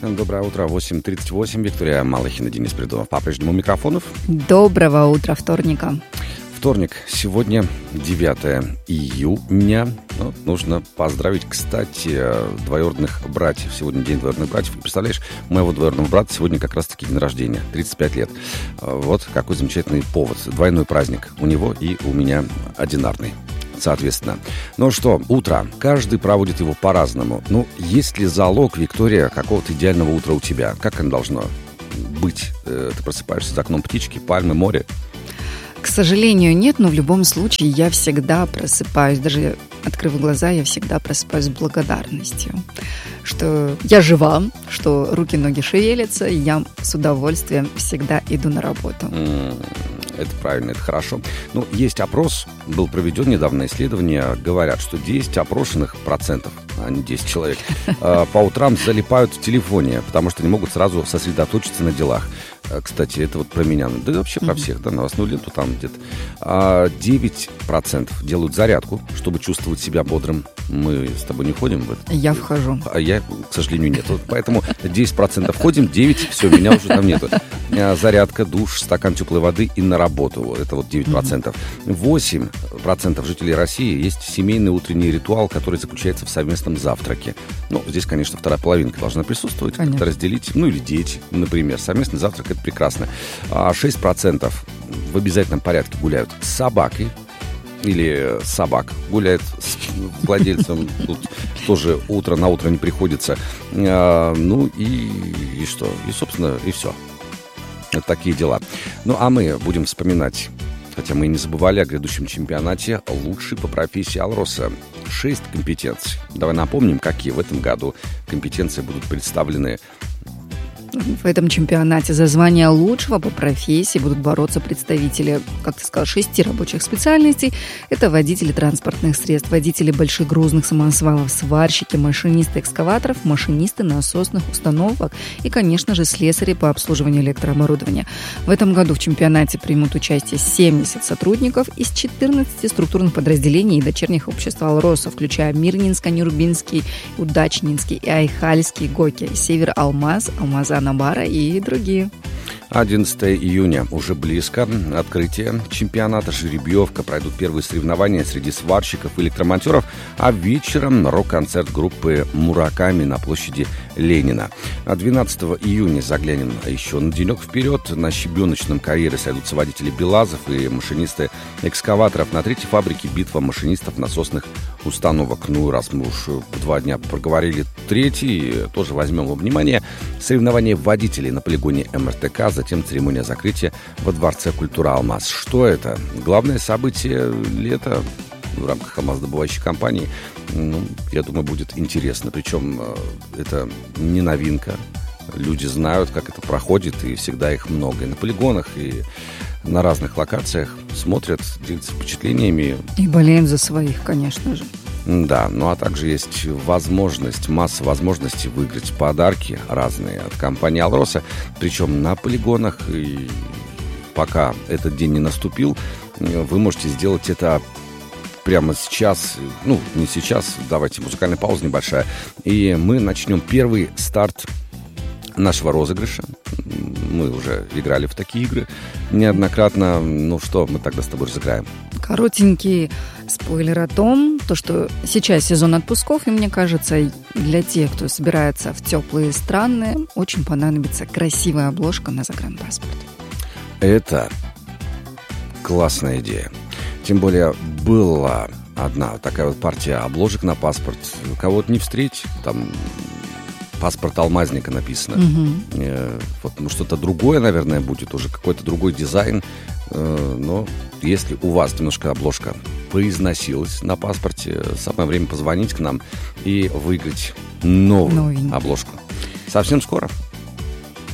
Доброе утро, 8:38. Виктория Малыхина, Денис Придонов. По-прежнему у микрофонов. Доброго утра вторника. Вторник. Сегодня 9 июня. Нужно поздравить, кстати, двоюродных братьев. Сегодня день двоюродных братьев. Представляешь, у моего двоюродного брата сегодня как раз-таки день рождения. 35 лет. Вот какой замечательный повод. Двойной праздник. У него и у меня одинарный. Соответственно. Ну что, утро. Каждый проводит его по-разному. Есть ли залог, Виктория, какого-то идеального утра у тебя? Как оно должно быть? Ты просыпаешься за окном, птички, пальмы, море? К сожалению, нет, но в любом случае я всегда просыпаюсь, даже открыв глаза, я всегда просыпаюсь с благодарностью, что я жива, что руки, ноги шевелятся, и я с удовольствием всегда иду на работу. Это правильно, это хорошо. Есть опрос, был проведен недавно исследование, говорят, что 10 опрошенных процентов, а не 10 человек, по утрам залипают в телефоне, потому что не могут сразу сосредоточиться на делах. Кстати, это вот про меня, да и вообще про всех, да, новостную ленту там где-то. 9% делают зарядку, чтобы чувствовать себя бодрым. Мы с тобой не входим в это? Я вхожу. А я, к сожалению, нет. Вот поэтому 10% входим, 9%, все, меня уже там нету. Зарядка, душ, стакан теплой воды и на работу. Это вот 9%. 8% жителей России есть семейный утренний ритуал, который заключается в совместном завтраке. Здесь, конечно, вторая половинка должна присутствовать, как-то разделить. Или дети, например. Совместный завтрак — это прекрасно. 6% в обязательном порядке гуляют с собакой. Или собак гуляет с владельцем. Тут тоже утро на утро не приходится. И что? И, собственно, и все. Это такие дела. А мы будем вспоминать, хотя мы и не забывали о грядущем чемпионате «Лучший по профессии Алроса». 6 компетенций. Давай напомним, какие в этом году компетенции будут представлены. В этом чемпионате за звание лучшего по профессии будут бороться представители, как ты сказал, 6 рабочих специальностей. Это водители транспортных средств, водители больших грузных самосвалов, сварщики, машинисты экскаваторов, машинисты насосных установок и, конечно же, слесари по обслуживанию электрооборудования. В этом году в чемпионате примут участие 70 сотрудников из 14 структурных подразделений и дочерних обществ Алроса, включая Мирнинский, Нюрбинский, Удачнинский и Айхальский, Гоки, Север-Алмаз, Алмаза-Набара и другие. 11 июня уже близко. Открытие чемпионата, жеребьевка. Пройдут первые соревнования среди сварщиков и электромонтеров. А вечером рок-концерт группы «Мураками» на площади Ленина. 12 июня заглянем еще на денек вперед. На щебеночном карьере сойдутся водители БелАЗов и машинисты экскаваторов. На третьей фабрике битва машинистов насосных установок. Раз мы уж 2 дня проговорили третий, тоже возьмем во внимание. Соревнования водителей на полигоне МРТК, затем церемония закрытия во Дворце культуры «Алмаз». Что это? Главное событие лета в рамках алмаздобывающей компании. Я думаю, будет интересно. Причем это не новинка. Люди знают, как это проходит, и всегда их много. И на полигонах, и на разных локациях смотрят, делятся впечатлениями. И болеем за своих, конечно же. Да, а также есть масса возможностей выиграть подарки разные от компании «Алроса». Причем на полигонах, и пока этот день не наступил, вы можете сделать это прямо сейчас. Не сейчас, давайте музыкальная пауза небольшая. И мы начнем первый старт нашего розыгрыша. Мы уже играли в такие игры неоднократно. Что мы тогда с тобой разыграем? Коротенький спойлер о том, что сейчас сезон отпусков, и мне кажется, для тех, кто собирается в теплые страны, очень понадобится красивая обложка на загранпаспорт. Это классная идея. Тем более была одна такая вот партия обложек на паспорт. Кого-то не встретить, там паспорт алмазника написано. Что-то другое, наверное, будет, уже какой-то другой дизайн. Но если у вас немножко обложка поизносилась на паспорте, самое время позвонить к нам и выиграть новую обложку. Совсем скоро.